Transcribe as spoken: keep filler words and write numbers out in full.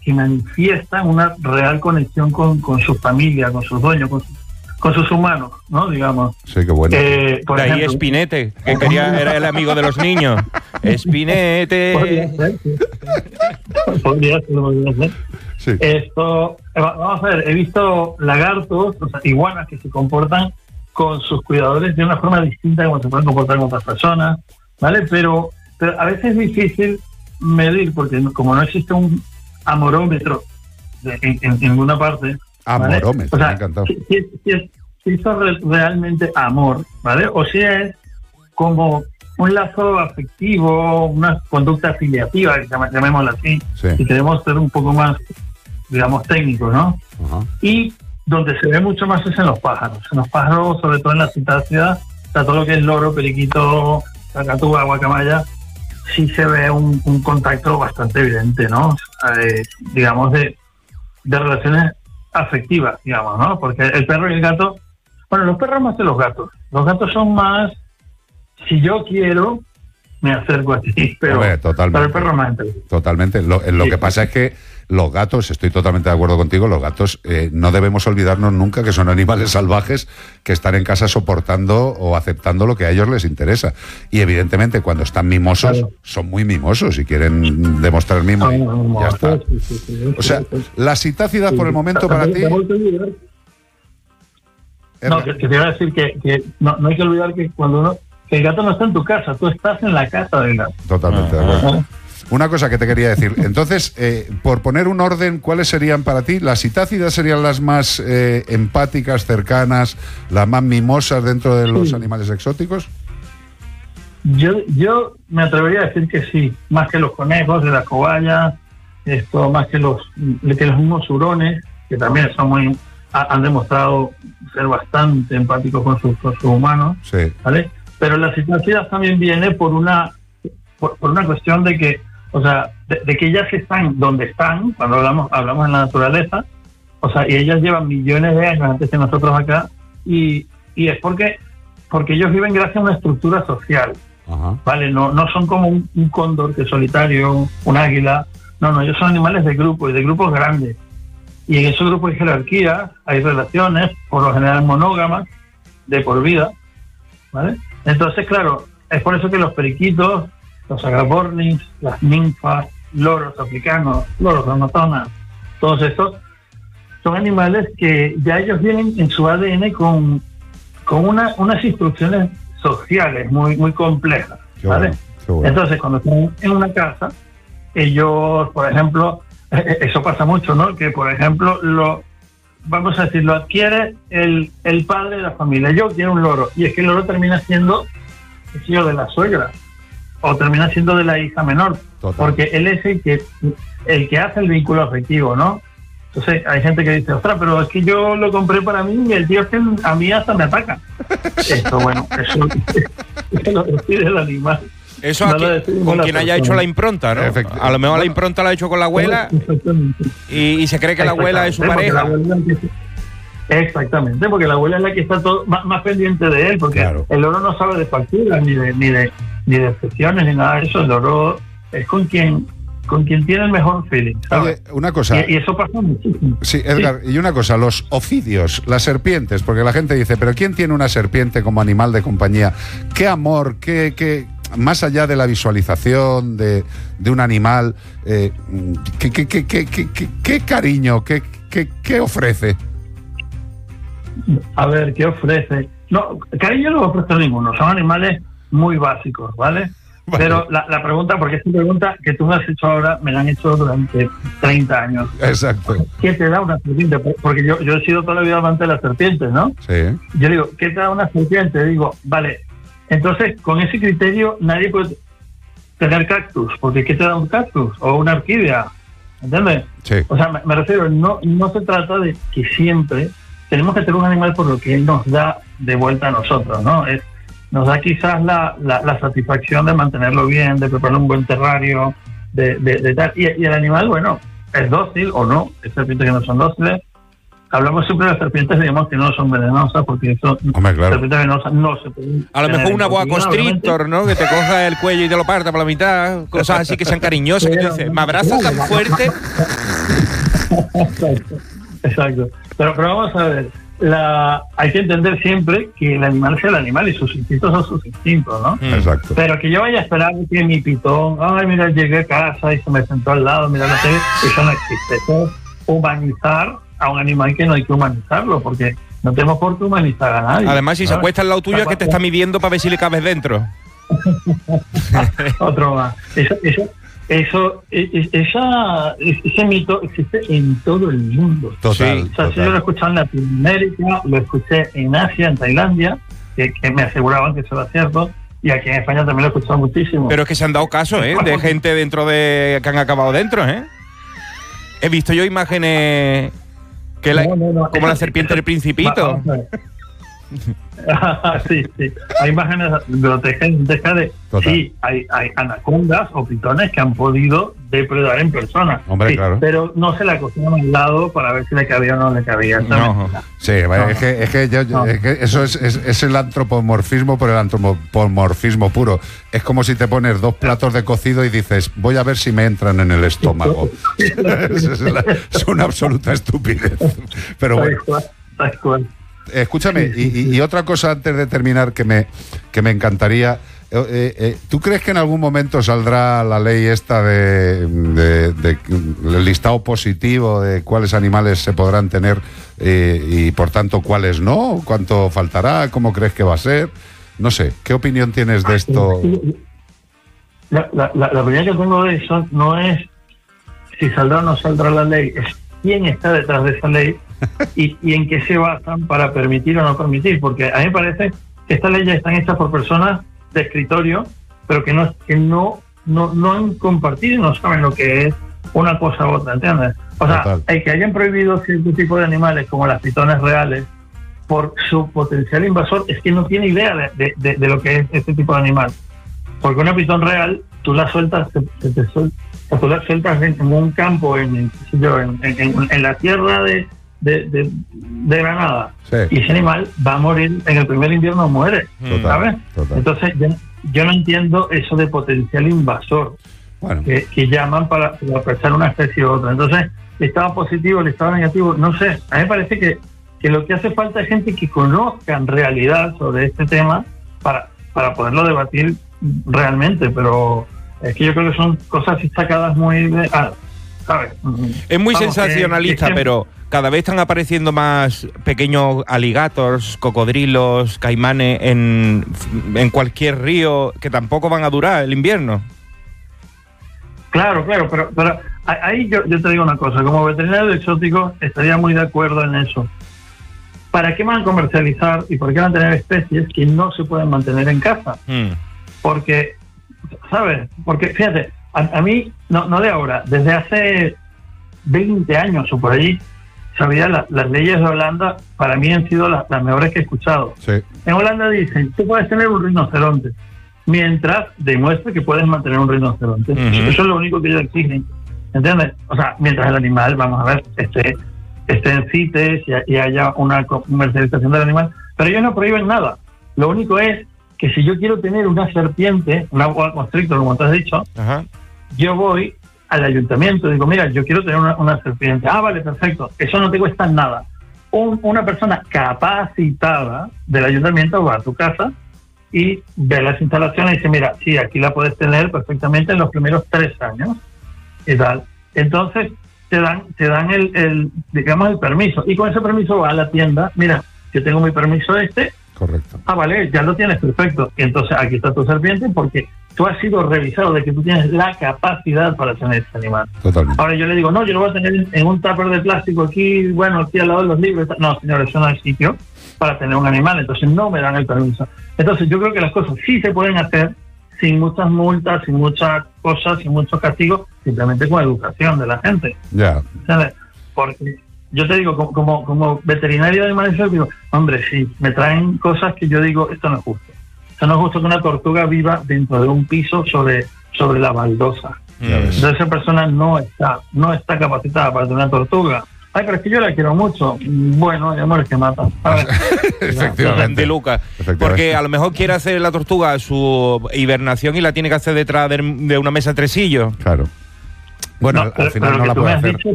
que manifiestan una real conexión con, con su familia, con sus dueños, con, su, con sus humanos, ¿no? Digamos. Sí, qué bueno. Eh, de ahí ejemplo, Spinete, que quería, era el amigo de los niños. Spinete. Podría ser, sí. podría ser, podría ser. Sí. Esto, vamos a ver, he visto lagartos, o sea, iguanas que se comportan con sus cuidadores de una forma distinta de como se pueden comportar con otras personas, ¿vale? Pero, pero a veces es difícil medir, porque como no existe un amorómetro de, en, en ninguna parte, ¿vale? Amorómetro, o sea, me ha encantado. Si, si, si, si eso es realmente amor, ¿vale? O si es como un lazo afectivo, una conducta afiliativa, llamémosla así, sí. y queremos ser un poco más, digamos, técnicos, ¿no? Uh-huh. Y donde se ve mucho más es en los pájaros. En los pájaros, sobre todo en la citácida, o sea, todo lo que es loro, periquito, cacatúa, guacamaya, sí se ve un, un contacto bastante evidente, ¿no? Eh, digamos, de, de relaciones afectivas, digamos, ¿no? Porque el perro y el gato, bueno, los perros más que los gatos. Los gatos son más, si yo quiero, me acerco a ti, pero, Hombre, totalmente, pero el perro más. Totalmente. Lo, lo sí. que pasa es que los gatos, estoy totalmente de acuerdo contigo, los gatos eh, no debemos olvidarnos nunca que son animales salvajes que están en casa soportando o aceptando lo que a ellos les interesa. Y evidentemente cuando están mimosos, claro, son muy mimosos y quieren demostrar mimo y no, ya está. Sí, sí, sí, o sea, la citácida sí, por el momento para ti... No, que, que te iba a decir que, que no, no hay que olvidar que cuando uno... que el gato no está en tu casa, tú estás en la casa del gato. Totalmente de acuerdo. Una cosa que te quería decir, entonces, eh, por poner un orden, ¿cuáles serían para ti? ¿Las citácidas serían las más eh, empáticas, cercanas, las más mimosas dentro de los sí. animales exóticos? Yo yo me atrevería a decir que sí, más que los conejos de las cobayas, esto, más que los que los mismos hurones, que también son muy ha, han demostrado ser bastante empáticos con sus, con sus humanos, sí. ¿vale? Pero las citácidas también viene por una por, por una cuestión de que O sea, de, de que ellas están donde están, cuando hablamos hablamos en la naturaleza, o sea, y ellas llevan millones de años antes que nosotros acá, y, y es porque porque ellos viven gracias a una estructura social, Ajá. ¿vale? No no son como un, un cóndor que es solitario, un águila, no, no, ellos son animales de grupo, y de grupos grandes, y en esos grupos hay jerarquías, hay relaciones, por lo general monógamas, de por vida, ¿vale? Entonces, claro, es por eso que los periquitos, los agapornis, las ninfas, loros africanos, loros amazonas, todos estos son animales que ya ellos vienen en su A D N con, con una, unas instrucciones sociales muy muy complejas, ¿vale? Bueno, bueno. Entonces, cuando están en una casa, ellos, por ejemplo, eso pasa mucho, ¿no? Que, por ejemplo, lo vamos a decir, lo adquiere el, el padre de la familia. Yo quiero un loro, y es que el loro termina siendo el hijo de la suegra, o termina siendo de la hija menor, Total. porque él es el que el que hace el vínculo afectivo, ¿no? Entonces hay gente que dice, ostras, pero es que yo lo compré para mí y el tío es que a mí hasta me ataca. Esto, bueno, eso, eso lo decide el animal. Eso no aquí, con quien haya hecho la impronta, ¿no? A lo mejor la impronta la ha hecho con la abuela y, y se cree que la abuela es su pareja. Exactamente, porque la abuela es la que está todo más, más pendiente de él, porque claro. el loro no sabe de facturas, ni de ni de ni de excepciones, ni nada de eso. El loro es con quien con quien tiene el mejor feeling, ¿sabes? Oye, una cosa. Y, y eso pasa muchísimo. Sí, Edgar, sí. Y una cosa, los ofidios, las serpientes, porque la gente dice, pero ¿quién tiene una serpiente como animal de compañía? ¿Qué amor, qué, qué más allá de la visualización de, de un animal, eh, qué, qué, qué, qué, qué, qué, qué cariño, qué, qué, qué ofrece? A ver, ¿qué ofrece? No, cariño no ofrece ninguno, son animales muy básicos, ¿vale? Vale. Pero la, la pregunta, porque esta pregunta que tú me has hecho ahora, me la han hecho durante treinta años. Exacto. ¿Qué te da una serpiente? Porque yo, yo he sido toda la vida amante de las serpientes, ¿no? Sí. Yo digo, ¿qué te da una serpiente? Digo, vale, entonces con ese criterio nadie puede tener cactus, porque ¿qué te da un cactus? O una orquídea, ¿entiendes? Sí. O sea, me, me refiero, no, no se trata de que siempre tenemos que tener un animal por lo que él nos da de vuelta a nosotros, ¿no? Es, nos da quizás la, la, la satisfacción de mantenerlo bien, de preparar un buen terrario, de, de, de tal. Y, y el animal, bueno, es dócil o no, hay serpientes que no son dóciles, hablamos siempre de las serpientes, digamos que no son venenosas, porque eso, Hombre, claro. serpientes venenosas no se pueden. A lo mejor una boa constrictor, ¿no? Que te coja el cuello y te lo parta por la mitad, cosas así que sean cariñosas, que tú dices, me abrazas tan fuerte. Exacto, exacto. Pero, pero vamos a ver, la, hay que entender siempre que el animal sea el animal y sus instintos son sus instintos, ¿no? Exacto. Pero que yo vaya a esperar que mi pitón, ay, mira, llegué a casa y se me sentó al lado, mira, no sé, eso no existe. Eso es humanizar a un animal que no hay que humanizarlo, porque no tenemos por qué humanizar a nadie. Además, si ¿sabes? Se acuesta al lado tuyo es que te está midiendo para ver si le cabes dentro. Otro más. Eso, eso, eso, esa, ese mito existe en todo el mundo. Total, sí. O sea, total. si yo lo escuché en Latinoamérica, lo escuché en Asia, en Tailandia, que, que me aseguraban que eso era cierto, y aquí en España también lo he escuchado muchísimo. Pero es que se han dado casos, ¿eh? De gente dentro de... que han acabado dentro, ¿eh? He visto yo imágenes que la, no, no, no. como la serpiente del Principito. sí, sí. Hay imágenes grotescas de... Total. Sí, hay, hay anacondas o pitones que han podido depredar en persona. Hombre, sí, claro. Pero no se la cocinaron al lado para ver si le cabía o no le cabía. No. Sí, no. es, que, es, que yo, no. es que eso es, es, es el antropomorfismo por el antropomorfismo puro. Es como si te pones dos platos de cocido y dices, voy a ver si me entran en el estómago. es, es, la, es una absoluta estupidez. Pero bueno. Tal cual. Escúchame, y, y otra cosa antes de terminar que me, que me encantaría. Eh, eh, ¿Tú crees que en algún momento saldrá la ley esta de, de, de, de el listado positivo de cuáles animales se podrán tener eh, y por tanto cuáles no? ¿Cuánto faltará? ¿Cómo crees que va a ser? No sé, ¿qué opinión tienes de esto? La, la, la, la opinión que tengo de eso no es si saldrá o no saldrá la ley, es quién está detrás de esa ley y, y en qué se basan para permitir o no permitir, porque a mí me parece que estas leyes están hechas por personas de escritorio, pero que no que no, no, no han compartido y no saben lo que es una cosa u otra, ¿entiendes? O sea, Total. el que hayan prohibido cierto tipo de animales como las pitones reales por su potencial invasor es que no tiene idea de, de, de, de lo que es este tipo de animal. Porque una pitón real, tú la sueltas, se, se te suelta, o tú la sueltas en, en un campo, en, en, en, en, en la tierra de, de, de, de Granada, sí. y ese animal va a morir, en el primer invierno muere, Total. ¿sabes? Total. Entonces yo, yo no entiendo eso de potencial invasor, bueno. que, que llaman para, para aprovechar una especie u otra. Entonces, el estado positivo, el estado negativo, no sé, a mí me parece que, que lo que hace falta es gente que conozca en realidad sobre este tema para, para poderlo debatir realmente, pero es que yo creo que son cosas sacadas muy de, ah, ¿sabes? Es muy Vamos, sensacionalista, que, que, pero cada vez están apareciendo más pequeños alligators, cocodrilos, caimanes en, en cualquier río que tampoco van a durar el invierno. Claro, claro, pero, pero ahí yo, yo te digo una cosa, como veterinario exótico estaría muy de acuerdo en eso. ¿Para qué van a comercializar y por qué van a tener especies que no se pueden mantener en casa? Mm. Porque, ¿sabes? Porque, fíjate, a, a mí, no, no de ahora, desde hace veinte años o por allí, sabía la, las leyes de Holanda, para mí han sido la, las mejores que he escuchado. Sí. En Holanda dicen, tú puedes tener un rinoceronte, mientras demuestre que puedes mantener un rinoceronte. Uh-huh. Eso es lo único que ellos exigen, ¿entiendes? O sea, mientras el animal, vamos a ver, esté, esté en CITES y, y haya una comercialización del animal, pero ellos no prohíben nada. Lo único es que si yo quiero tener una serpiente, una boa constrictor, como te has dicho, uh-huh. yo voy al ayuntamiento y digo, mira, yo quiero tener una, una serpiente. Ah, vale, perfecto. Eso no te cuesta nada. Un, una persona capacitada del ayuntamiento va a tu casa y ve las instalaciones y dice, mira, sí, aquí la puedes tener perfectamente en los primeros tres años y tal. Entonces te dan te dan el, el digamos, el permiso. Y con ese permiso va a la tienda, mira, yo tengo mi permiso este. Correcto. Ah, vale, ya lo tienes, perfecto. Y entonces aquí está tu serpiente porque tú has sido revisado de que tú tienes la capacidad para tener este animal. Totalmente. Ahora yo le digo, no, yo lo voy a tener en un tupper de plástico aquí, bueno, aquí al lado de los libros. No, señor, eso no hay sitio para tener un animal, entonces no me dan el permiso. Entonces yo creo que las cosas sí se pueden hacer sin muchas multas, sin muchas cosas, sin muchos castigos, simplemente con educación de la gente. Ya. Yeah. Porque yo te digo, como, como, como veterinario de animales, digo, hombre, sí, me traen cosas que yo digo, esto no es justo. Esto no es justo que una tortuga viva dentro de un piso sobre, sobre la baldosa. Mm. Entonces esa persona no está, no está capacitada para tener una tortuga. Ay, pero es que yo la quiero mucho. Bueno, hay amores que matan. Efectivamente. De Lucas. Porque a lo mejor quiere hacer la tortuga su hibernación y la tiene que hacer detrás de, de una mesa tresillo. Claro. Bueno, no, al, pero, al final pero no la tú puede me has hacer. dicho